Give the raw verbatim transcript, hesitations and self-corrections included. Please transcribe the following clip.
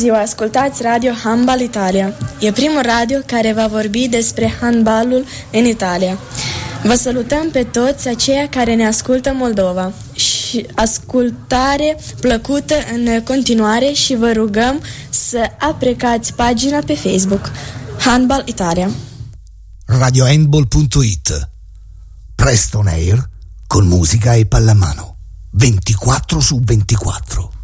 ziua, ascultați Radio Handbal Italia. E primul radio care va vorbi despre handbalul în Italia. Vă salutăm pe toți aceia care ne ascultă Moldova și ascultare plăcută în continuare și vă rugăm să aprecați pagina pe Facebook Handbal Italia. radio handball punto it. Presto on air con musica e pallamano ventiquattro su ventiquattro.